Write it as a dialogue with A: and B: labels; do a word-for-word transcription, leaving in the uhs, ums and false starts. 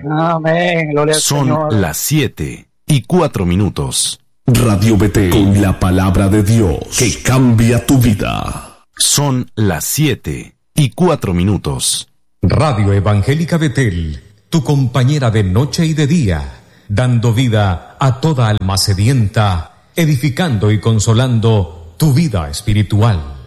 A: Amén. Gloria al
B: Son
A: Señor.
B: las siete y cuatro minutos.
C: Radio Betel, con la palabra de Dios que cambia tu vida.
B: Son las siete y cuatro minutos.
D: Radio Evangélica Betel, tu compañera de noche y de día, dando vida a toda alma sedienta, edificando y consolando tu vida espiritual.